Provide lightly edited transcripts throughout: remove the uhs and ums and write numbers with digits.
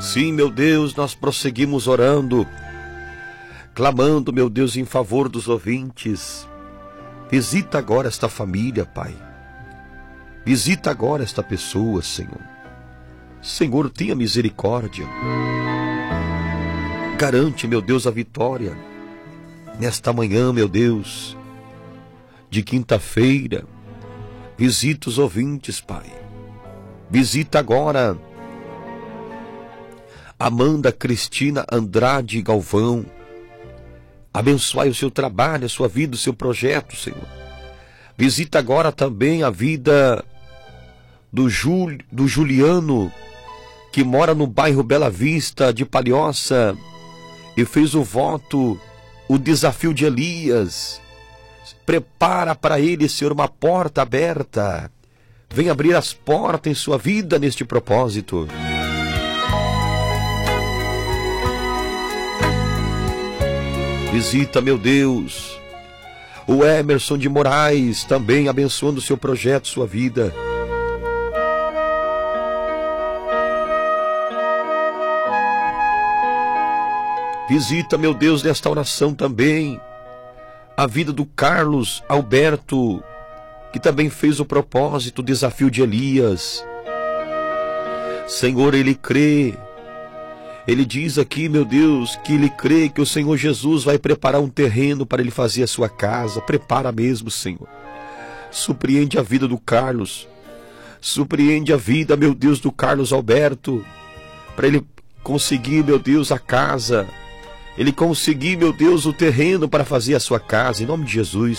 Sim, meu Deus, nós prosseguimos orando, clamando, meu Deus, em favor dos ouvintes. Visita agora esta família, Pai. Visita agora esta pessoa, Senhor. Senhor, tenha misericórdia. Garante, meu Deus, a vitória nesta manhã, meu Deus, de quinta-feira. Visita os ouvintes, Pai. Visita agora Amanda Cristina Andrade Galvão. Abençoai o seu trabalho, a sua vida, o seu projeto, Senhor. Visita agora também a vida do Juliano, que mora no bairro Bela Vista de Palhoça e fez o voto, o desafio de Elias. Prepara para ele, Senhor, uma porta aberta. Vem abrir as portas em sua vida neste propósito. Visita, meu Deus, o Emerson de Moraes, também abençoando o seu projeto, sua vida. Visita, meu Deus, nesta oração também a vida do Carlos Alberto, que também fez o propósito, o desafio de Elias. Senhor, ele crê. Ele diz aqui, meu Deus, que ele crê que o Senhor Jesus vai preparar um terreno para ele fazer a sua casa. Prepara mesmo, Senhor. Surpreende a vida do Carlos. Surpreende a vida, meu Deus, do Carlos Alberto, para ele conseguir, meu Deus, a casa. Ele conseguir, meu Deus, o terreno para fazer a sua casa, em nome de Jesus.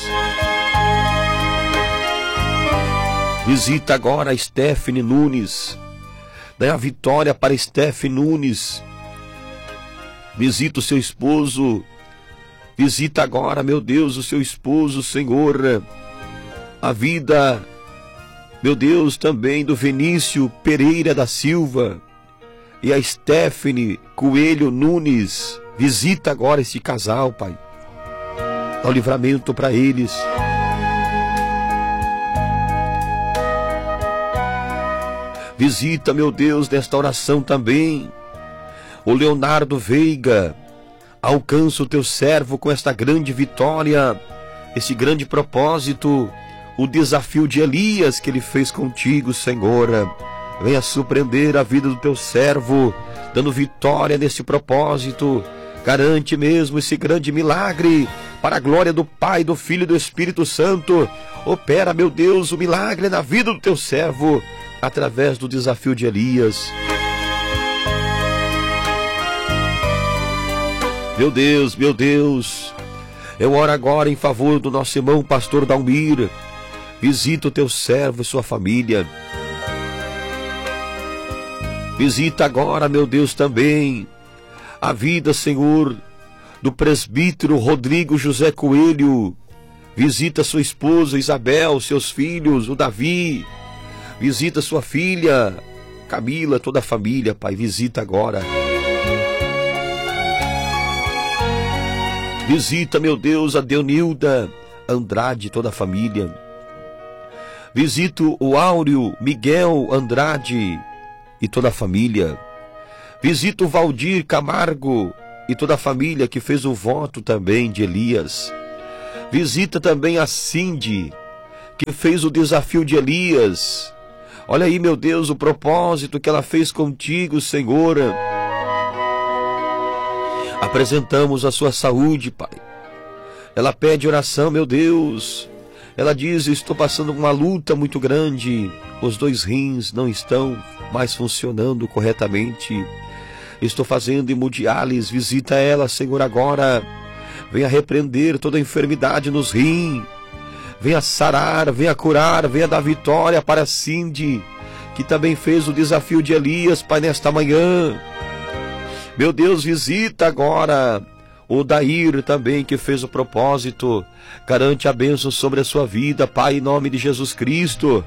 Visita agora a Stephanie Nunes. Dá a vitória para Stephanie Nunes. Visita o seu esposo. Visita agora, meu Deus, o seu esposo, Senhor. A vida, meu Deus, também do Vinícius Pereira da Silva e a Stephanie Coelho Nunes. Visita agora este casal, Pai. Dá o livramento para eles. Visita, meu Deus, nesta oração também o Leonardo Veiga. Alcança o teu servo com esta grande vitória, esse grande propósito, o desafio de Elias que ele fez contigo, Senhor. Venha surpreender a vida do teu servo, dando vitória nesse propósito. Garante mesmo esse grande milagre, para a glória do Pai, do Filho e do Espírito Santo. Opera, meu Deus, o milagre na vida do teu servo, através do desafio de Elias. Meu Deus, eu oro agora em favor do nosso irmão pastor Dalmir. Visita o teu servo e sua família. Visita agora, meu Deus, também a vida, Senhor, do presbítero Rodrigo José Coelho. Visita sua esposa Isabel, seus filhos, o Davi. Visita sua filha Camila, toda a família, Pai. Visita agora. Visita, meu Deus, a Deonilda Andrade, toda a família. Visita o Áureo Miguel Andrade e toda a família. Visita o Valdir Camargo e toda a família que fez o voto também de Elias. Visita também a Cindy, que fez o desafio de Elias. Olha aí, meu Deus, o propósito que ela fez contigo, Senhor. Apresentamos a sua saúde, Pai. Ela pede oração, meu Deus. Ela diz: estou passando uma luta muito grande. Os 2 rins não estão mais funcionando corretamente. Estou fazendo hemodiálise. Visita ela, Senhor, agora. Venha repreender toda a enfermidade nos rins. Venha sarar, venha curar, venha dar vitória para Cindy, que também fez o desafio de Elias, Pai, nesta manhã. Meu Deus, visita agora o Dair também, que fez o propósito. Garante a bênção sobre a sua vida, Pai, em nome de Jesus Cristo.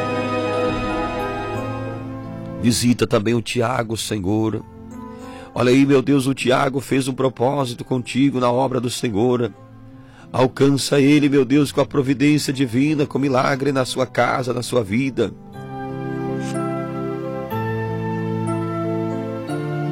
Visita também o Tiago, Senhor. Olha aí, meu Deus, o Tiago fez um propósito contigo na obra do Senhor. Alcança ele, meu Deus, com a providência divina, com milagre na sua casa, na sua vida.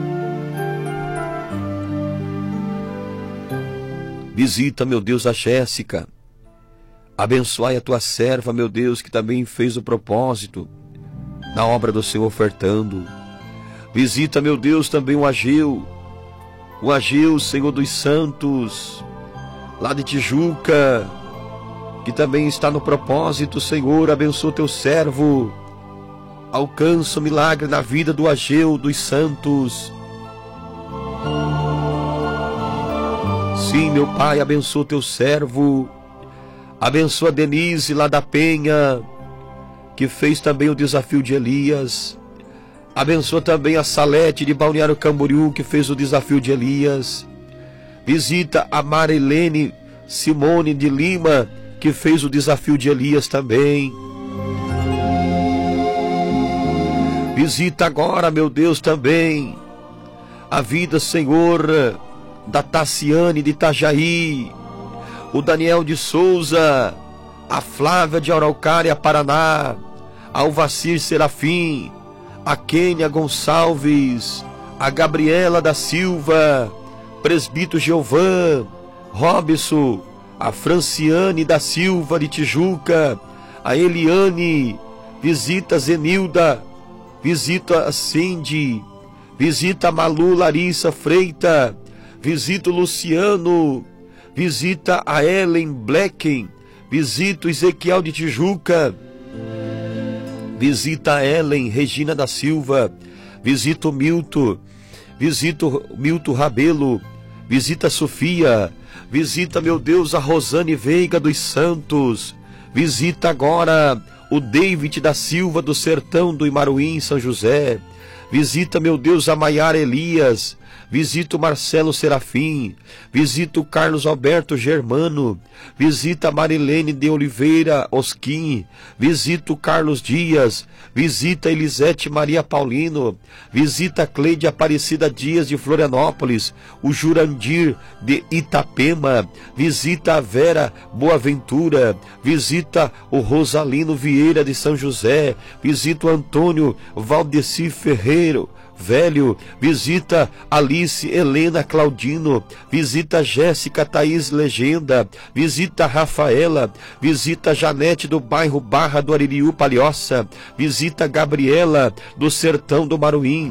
Visita, meu Deus, a Jéssica. Abençoai a tua serva, meu Deus, que também fez o propósito na obra do Senhor ofertando. Visita, meu Deus, também o Ageu, Senhor dos Santos, lá de Tijuca, que também está no propósito. Senhor, abençoa teu servo. Alcança o milagre na vida do Ageu dos Santos. Sim, meu Pai, abençoa teu servo. Abençoa Denise lá da Penha, que fez também o desafio de Elias. Abençoa também a Salete de Balneário Camboriú, que fez o desafio de Elias. Visita a Marilene Simone de Lima, que fez o desafio de Elias também. Visita agora, meu Deus, também a vida, Senhor, da Tassiane de Itajaí, o Daniel de Souza, a Flávia de Araucária, Paraná, a Alvacir Serafim, a Kênia Gonçalves, a Gabriela da Silva, Presbítero Geovan, Robson, a Franciane da Silva de Tijuca, a Eliane. Visita a Zenilda, visita a Cindy, visita a Malu Larissa Freita, visita o Luciano, visita a Ellen Blecken, visita o Ezequiel de Tijuca, visita a Ellen Regina da Silva, visita o Milton, visita o Milton Rabelo, visita a Sofia, visita, meu Deus, a Rosane Veiga dos Santos, visita agora o David da Silva do Sertão do Imaruí, em São José. Visita, meu Deus, a Maiara Elias. Visita o Marcelo Serafim. Visita o Carlos Alberto Germano. Visita a Marilene de Oliveira Osquim. Visita o Carlos Dias. Visita a Elisete Maria Paulino. Visita a Cleide Aparecida Dias de Florianópolis. O Jurandir de Itapema. Visita a Vera Boaventura. Visita o Rosalino Vieira de São José. Visita o Antônio Valdeci Ferreiro Velho. Visita Alice Helena Claudino. Visita Jéssica Thaís Legenda. Visita Rafaela. Visita Janete do bairro Barra do Aririú Palhoça. Visita Gabriela do Sertão do Maruim.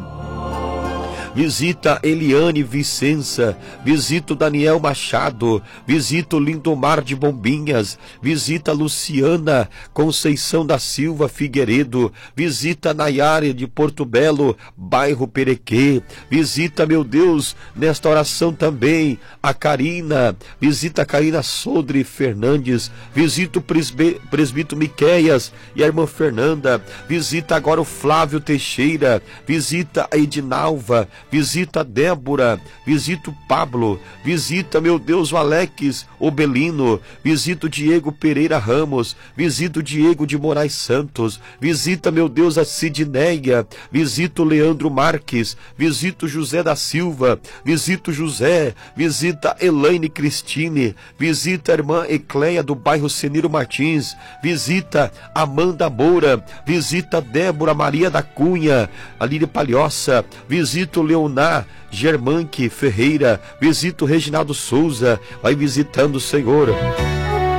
Visita Eliane Vicença, visita o Daniel Machado, visita o Lindomar de Bombinhas, visita Luciana Conceição da Silva Figueiredo, visita Nayara de Porto Belo, bairro Perequê, visita, meu Deus, nesta oração também a Karina, visita a Karina Sodre Fernandes, visita o presbítero Miqueias e a irmã Fernanda, visita agora o Flávio Teixeira, visita a Edinalva, visita a Débora, visita o Pablo, visita, meu Deus, o Alex Obelino, visita o Diego Pereira Ramos, visita o Diego de Moraes Santos, visita, meu Deus, a Sidneia, visita o Leandro Marques, visita o José da Silva, visita o José, visita Elaine Cristine, visita a irmã Ecleia do bairro Seniro Martins, visita Amanda Moura, visita Débora Maria da Cunha, ali de Palhoça, visita o Leonar Germanque Ferreira, visita o Reginaldo Souza, vai visitando o Senhor.